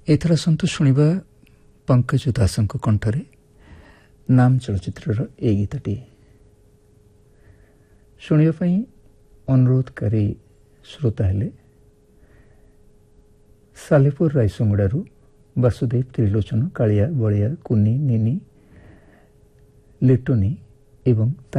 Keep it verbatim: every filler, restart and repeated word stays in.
ଏଥର ଆସନ୍ତୁ ଶୁଣିବା ପଙ୍କଜ ଦାସଙ୍କ କଣ୍ଠରେ ନାମ ଚଳଚ୍ଚିତ୍ରର ଏହି ଗୀତଟି। ଶୁଣିବା ପାଇଁ ଅନୁରୋଧକାରୀ ଶ୍ରୋତା ହେଲେ ସାଲେପୁର ରାଇସଙ୍ଗଡ଼ାରୁ ବାସୁଦେବ, ତ୍ରିଲୋଚନ, କାଳିଆ, ବଳିଆ, କୁନି, ନିନି, ଲିଟୁନି ଏବଂ